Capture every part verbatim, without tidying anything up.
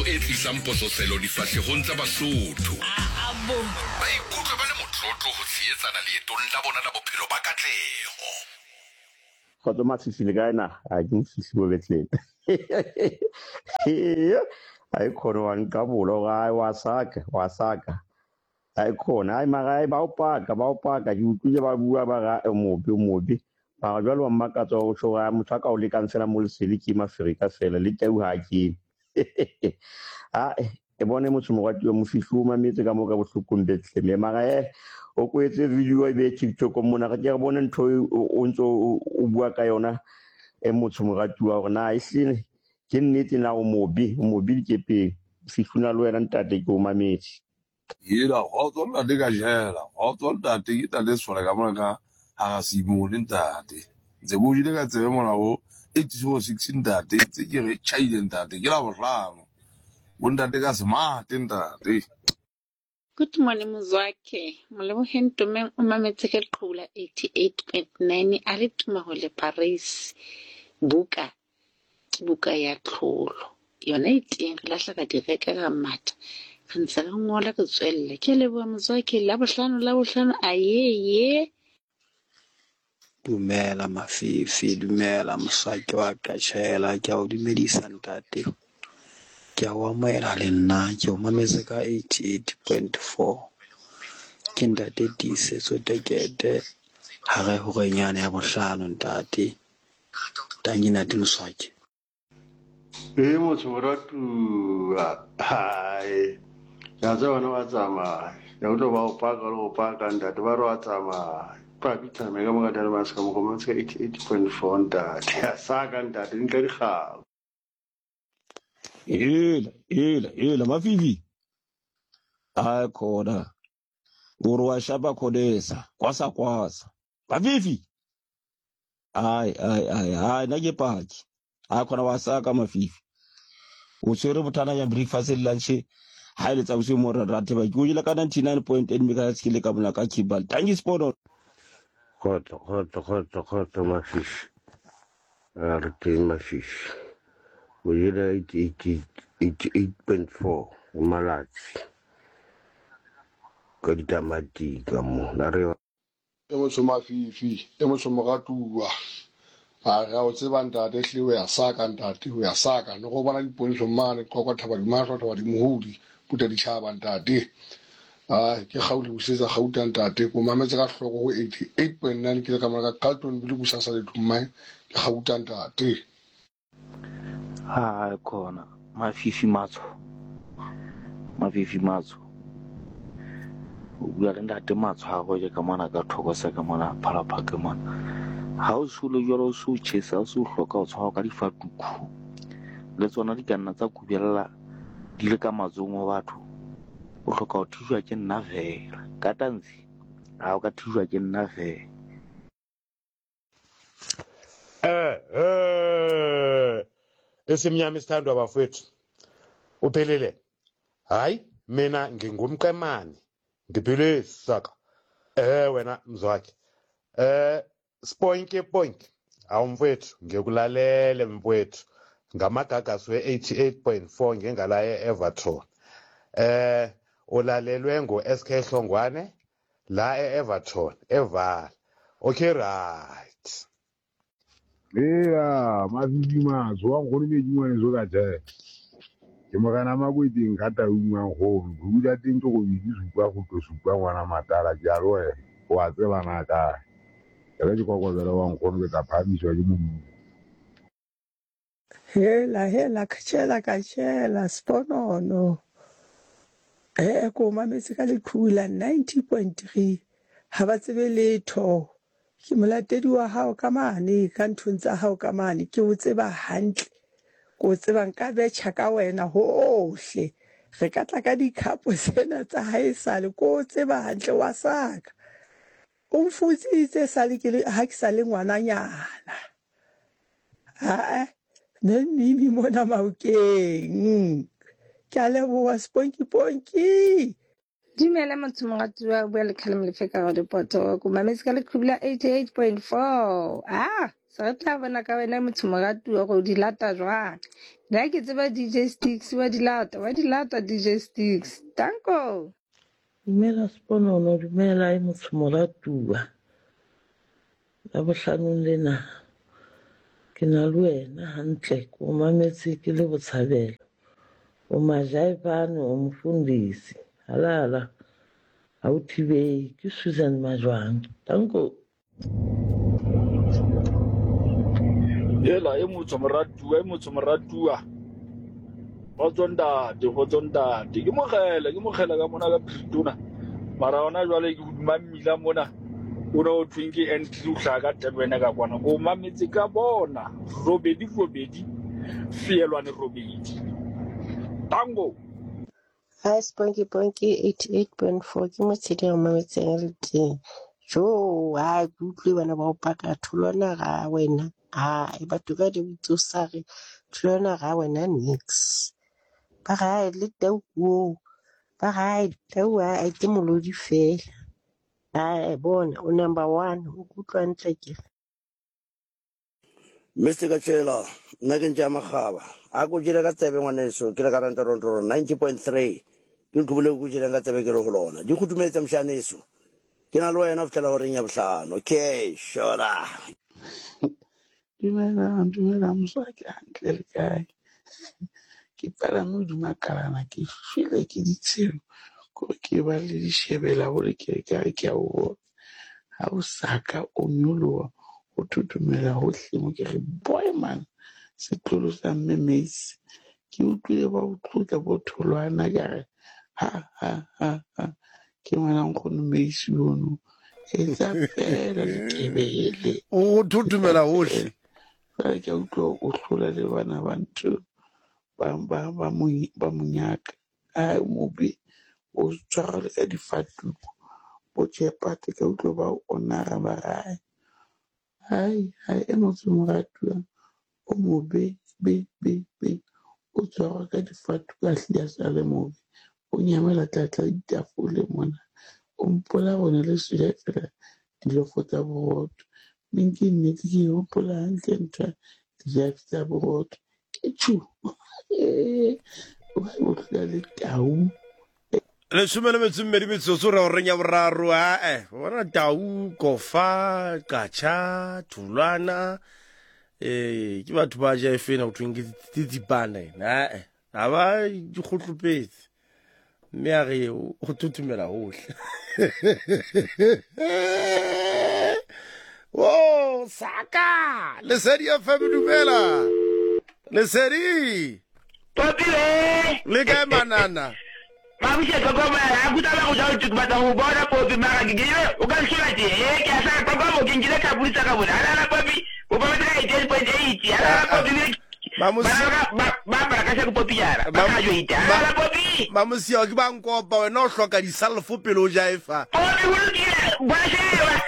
e tlisang pososelo difahlehong tsa Basotho. Abo. Ba ikutlwa ba le motlotlo ho tshehetsana leetong la bona la bophelo ba katleho. Kgotso Matsifile ka ena a ke mfihli mo Bethlehem. Ai khona wa nqabola ga wa saka wa saka. Ai khona ai mara ba o paka ba o paka ke utlwile ba bua ba ga mobe mobe. Ba jwalo wa makatsa go shoga motho ka o le kansela mo lesedi ke Maafrika fela le teu ha ke. Ah e bone motho mo ratwa mo fihli o mametse ka mo ka bohlokong Bethlehem mara eh o ko etse video e be TikTok mona ga ke re bone ntho o ntso o bua ka yona e motho mo ratwa gore na isine ke nnete na o mobi o mobi ke pe fihluna le wena ntate ke o mametse yela go tsona le ka jela go tsona ntate ke tla le sona ka mona ka ha se mo le ntate tse bo ile ka tsebe mona o eight zero six ntate tse ke re chaile ntate ke la bohlano o ntate ka smart ntate. Good morning Mzwakhe. Moleboheng Ntomeng o mametse ke Qhula eighty-eight point nine a le Tumaho le Paris. Buka buka ya tlholo. Yona e teng re lahla ka direka ka mata. Re ntse re ngola ke tswelle. Ke leboha Mzwakhe la bohlano la bohlano ayeye. Dumela Mafifi, dumela Mswake wa Katjhela ke a o dumedisa ntate. Ke a o amohela le nna ke o mametse ka eighty-eight point four. Ke ntate Tiisetso Tekete ha re horenyane ya bohlano ntate. Tangi nate Mswake. Eh motho moratu hai ya tswana wa tsama ya uto ba o paka lo paka ntate ba ro wa tsama pa bitsa me ka mo ka dala ba se ka mo go motse eighty-eight point four ntate ya saka ntate ntle di ga Yela yela yela Mafifi ai khona uri wa shapa khodesa kwasa kwasa Mafifi ai ai ai ai na ke paki a khona wa saka Mafifi o tsere botana ya breakfast le lunch ha ile tsa bosiu mo rate ba ke o ile ka ninety-nine point eight megahertz ke le ka bona ka Kibal tangi sport khotso khotso khotso khotso Mafifi a re ke Mafifi o ile eighty-eight point four malatsi ka ditamati ka mo na re e motho Mafifi e motho mogatua a ga o tseba ntate hle o ya saka ntate o ya saka no go bona dipontso mane qokwa thaba di maso thaba di mohudi puta di tshaba ntate a ke gauli busetsa gauta ntate ko mametse ka hloko go eighty-eight point nine ke ka mara ka Carlton bile busasa le thumai ke gauta ntate. Ha khona Mafifi matso. Mafifi matso. O bua le ntate matso ha go je ka mona ka thoko sa ka mona phala phaka mona. Ha o sule jolo so tshesa o so hloka o tshwa ka difatuku. Le tsona di kanna tsa kubella di le ka mazongo batho. O hloka o thuswa ke nna vela. Ka tanzi ha o ka thuswa ke nna vela. Eh eh esimnyama isithandwa bafowethu uphelele hayi mina ngingumqemane ngiphile saka eh wena Mzwakhe eh spoinke point awumfowethu ngiyekulalele mfowethu ngamagagazi we eighty-eight point four ngengala eEverton eh ulalelwe ngo S K Hlongwane la eEverton eval okay right. Yeah, Mafifi matso wa go le di ngwane zo ka je. Ke mogana makwete ngata ungwa go buda teng go di supa go to supa ngwana matala ja lo e wa tseba na ka. Re di kokozela wa go go ta phamiswa ke mo. Hela hela Katjhela Katjhela sponono. Eh ko mametse ka Leqhula ninety point three ha ba tsebe letho. Ke molatedi wa hao ka mane ka nthong tsa hao ka mane ke o tseba hantle ko tseba nka betjha ka wena hohle re ka tla ka dikhapo sena tsa haesale ko tseba hantle wa saka o mfutsitse sale ke ha ke sale ngwananyana ha ne nimi mona maukeng ke a leboha sponky ponky. Dumela motho moratu wa bua le Khalem le feka go dipoto ko mametse ka Leqhubula eighty-eight point four. Ah Se re tla bona ka wena motho moratuwa go di lata jwang. Nna ke tseba D J Sticks wa di lata, wa di lata D J Sticks. Danko. Dumela Sponono, dumela e motho moratuwa. La bohlanong lena ke na le wena hantle, ke o mametse ke le botshabelo. O majaipane o mfundisi. Halala ha o thibei ke Susan Majwang. Danko. Yela e motho moratuwa e motho moratuwa Hotsonda de Hotsonda de ke mogela ke mogela ka mona ka Pretoria mara ona jwale ke hodima mmila mona o no twinki entry o hlaka tabena ka kwana go mametse ka bona robedi robedi fielwane robedi Tango. Hi, Spunky Punky, eighty-eight point four. Ke motshedi o mametseng le teng. Jo, ha ke utlwe bana ba o paka tholwana ga wena. Ha, e batho ka di butso sa re tholwana ga wena nix. Ba ga le tau o. Ba ga tau a ke molodi fela. Ha, bona o number one. O kutlwa ntle ke. Mister Kachela, nna ke ntja magaba. A go jira ka tsebe ngwaneso ke le ka ranta rontoro ninety point three. Ke ntubule go jira ka tsebe ke re go lona. Di go tumetse mshaneso. Ke na le wena fela go reng ya bohlano. Okay, shora. Dumela, dumela Mzwake hantle le kae. Ke palame hodima kalana ke file ke ditshelo gore ke ba le dishebela gore ke ka re ke a o bona. Ha o saka o nyoloha o tutumela hohle mo ke re boy man setlolo sa mme Mace. Ke utlwile ba o tlotla bo tholwana ka re ha ha ha ha ke ngwana nkgono Mace yono etsa fela lekebele o tutumela hohle. Fa ke utlwa o hlola le bana ba ntho ba ba ba mo ba monyaka a mobe o tshwara le ka difatuko bo tshepate ka utlwa ba ona ga ba gae hai hai e motho moratuwa o mobe be be be o tshwara ka difatuko a hlia sa le mobe o nyamela tlatla ditafole mona o mpola bona le sile fela dilo fota boroto minki nnete ke hopola hantle ntho di tsa boroto ke chu o hla le tau Le shumele metso mmedi metsotso re o reng ya boraro a eh bona tau kofa kacha thulwana eh ke batho ba ja efena go tweng ke titipane na eh ha ba di khotlopetse mme a re o tutumela hohle oh saka le sedi ya fa dumela le sedi Popile le ka manana Mabushe kokoma akutala kuja utukubata ubora popi mara gigile ukanshulati eh kiasa kokoma kinjile kabulisa kabula ala popi ubamata eight point eight ala popi Mamusi baba ka se popi yara ba jo ita ala popi mamusi o ke ba nkopa wena o hloka di salfo pele o jaifa popi hulukile bwashe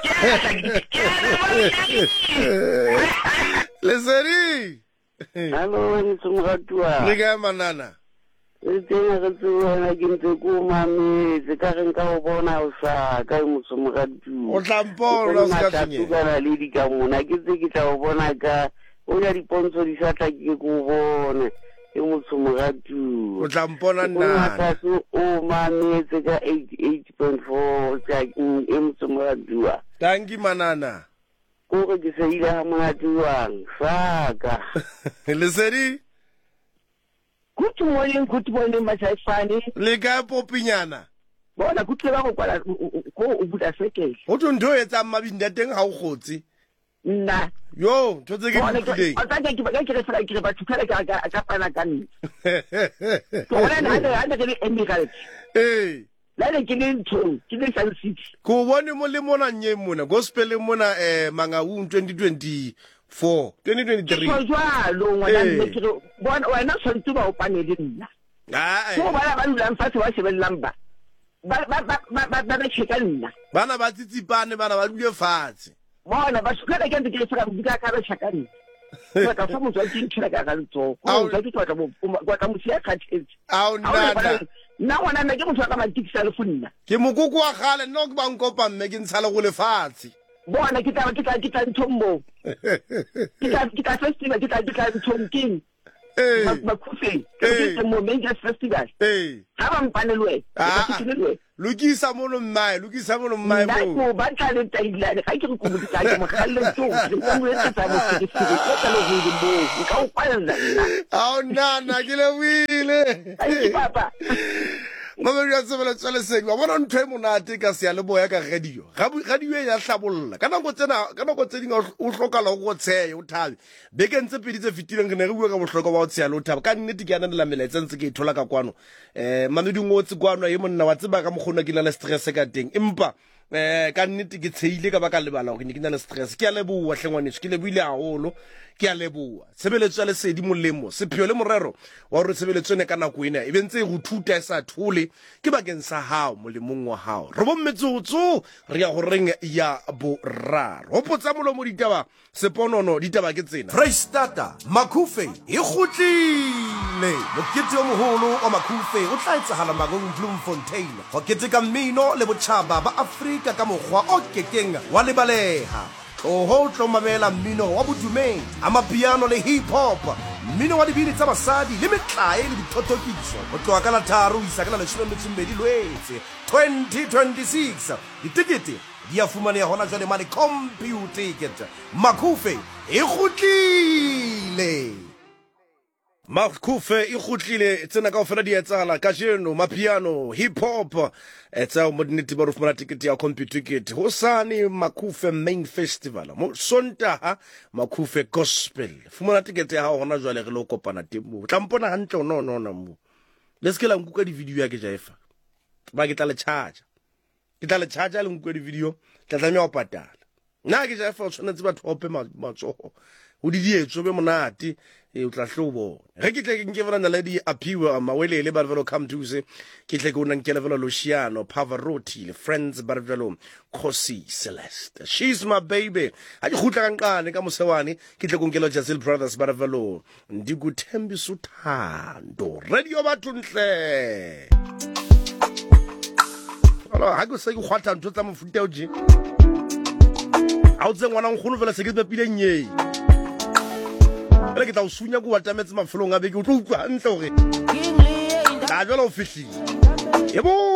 le seri Hello, Nsumratwa. le ka manana Tena ka tswana ke ntse ko mametse ka re nka o bona o sa ka Nsumratwa. O tla mpona o ska tshwenye. Ka le di ka mona ke tse ke tla o bona ka o ya dipontsho di sa tla ke go bona ke Nsumratwa. O tla mpona nna. Ka so o mametse ka eighty-eight point four tsa Nsumratwa. Tangi manana. Ko go ke se ile ha monatuwang saka. Le seri Good morning, good morning, Mashaifani. Le ka popinyana. Bona go tsela go kwala go o buta sekele. O tlo ntho etsa mabindi teng ha o gotse. Nna. Yo, ntho tse ke di tlileng. O tla ke ba ke re fela ke ba thukela ka ka pana ka nna. Bona na ha ha ke Emirates. Eh. La le ke le ntho, ke le Sun City. Ko bone mo le mona nye mona, gospel mona eh Mangaung twenty twenty-four, twenty twenty-three. Ke jwalo ngwana mme ke re bona wena tshwantse ba o panele nna. Ah. So ba ba lula mfatse wa shebellang ba. Ba ba ba ba ba ba cheka nna. Bana ba tsitsipane bana ba dule fatshe. Bona ba shukela ke ntse ke fela go buka ka ba cheka nna. Ba ka fa motho a tshela ka ga ntso. Ko ga ke tswa mo kwa ka mosia ka tshetse. Au nana. Nna ngwana nna ke motho ka matikisa le funna. Ke mokoko wa gale nna ke ba nkopa mme ke ntsha le go lefatshe. bona ke tla ke tla ke tla nthombo ke tla ke tla festival ke tla ke tla nthomking eh Makufe ke mo major festival eh ha ba mpane lwe ke lwe Lukisa mono mmae lukisa mono mmae mo nako ba tla le taila ga ke re ko motsa ke mo khalle tso ke mo etsa tsa mo ke ke ke lo go go ka o kwalla au nana ke le wile ai papa Mama ya tsebela tsale se wa bona ntwe monate ka se ya le boya ka radio radio ya hlabolla kana go tsena kana go tsedinga o hlokala go tseye o thabe be ke ntse pedi tse fitileng ke ne re bua ka bohloko ba o tsaya lo thaba ka nnete ke yana la melaetsa ntse ke ithola ka kwano eh mamedi ngotsi kwano ye monna wa tseba ka mogona ke na le stress ka teng empa eh ka nnete ke tsheile ka baka lebala gore ke na le stress ke a leboa hlengwanetso ke leboile haholo ke a leboa sebeletso le sedi molemo sephio le morero wa re sebeletso ne kana go ina e bentse go thuta e sa thole ke bakeng sa hao molemong wa hao re bommetsotso re ya go reng ya boraro ho potsa molomo ditaba seponono ditaba ke tsena Freistata Makufe e gotlile mokete o moholo wa Makufe o tla etsahala magong Bloemfontein go keteka mmino le botjhaba ba Afrika ka mogwa o kekeng wa lebaleha o ho tlo mamela mmino wa bodumedi amapiano le hip hop mmino wa dibini tsa basadi le metlae le dithotokiso o tloa ka la tharo isa ka la leshome metsombedi Lwetse twenty twenty-six ditikete di a fumaneha hona jwale mane computer ticket Makufe e gotlile Makufe e gotlile tsena ka ofela di etsala ka jeno mapiano hip hop etsa mo nnete ba re fumana ticket ya computer ticket ho sane Makufe main festival mo Sontaha Makufe gospel fumana ticket ya hona jwale re lo kopana temo tla mpona hantle no no no mo le skela nkuka di video ya ke jaifa ba ke tla le charge ke tla le charge le nkuka di video tla tlamya o patala nna ke jaifa o tshwanetse batho ope matsoho o di dietso be monate e o tla hlobo re ke tle ke nke vana le di apiwa mawelele ba velo come to se ke tle ke una nkele velo Luciano Pavarotti le friends ba velo Khosi Celeste she's my baby a ke khutla kankane ka mosewane ke tle ko nkelo Jazil Brothers ba velo ndikuthembi suthando radio bathunhle ala ha go se go khwatha ntho tsa mofuta o je a o tse ngwana ngkholo vela se ke bapile nyei le ke tla o sunya go watametse mafelong a beke o tlo utlwa hantle gore ka jalo o fihlile yebo